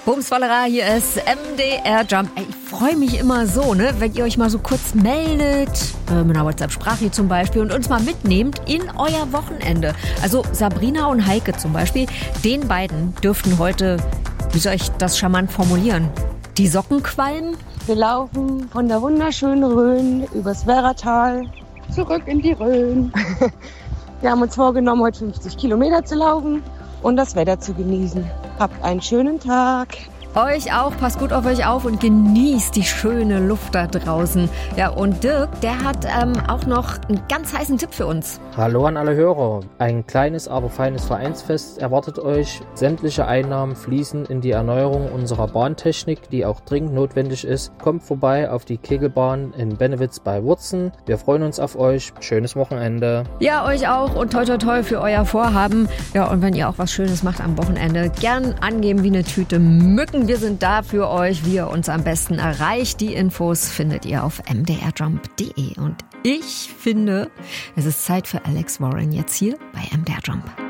Bumswallerei, hier ist MDR Jump. Ich freue mich immer so, wenn ihr euch mal so kurz meldet, mit einer WhatsApp-Sprache zum Beispiel, und uns mal mitnehmt in euer Wochenende. Also Sabrina und Heike zum Beispiel, den beiden dürften heute, wie soll ich das charmant formulieren, die Socken qualmen? Wir laufen von der wunderschönen Rhön übers Werratal zurück in die Rhön. Wir haben uns vorgenommen, heute 50 Kilometer zu laufen und das Wetter zu genießen. Habt einen schönen Tag. Euch auch, passt gut auf euch auf und genießt die schöne Luft da draußen. Ja, und Dirk, der hat auch noch einen ganz heißen Tipp für uns. Hallo an alle Hörer. Ein kleines, aber feines Vereinsfest erwartet euch. Sämtliche Einnahmen fließen in die Erneuerung unserer Bahntechnik, die auch dringend notwendig ist. Kommt vorbei auf die Kegelbahn in Bennewitz bei Wurzen. Wir freuen uns auf euch. Schönes Wochenende. Ja, euch auch und toi toi toi für euer Vorhaben. Ja, und wenn ihr auch was Schönes macht am Wochenende, gern angeben wie eine Tüte Mücken. Wir sind da für euch, wie ihr uns am besten erreicht. Die Infos findet ihr auf mdrjump.de. Und ich finde, es ist Zeit für Alex Warren jetzt hier bei MDR Jump.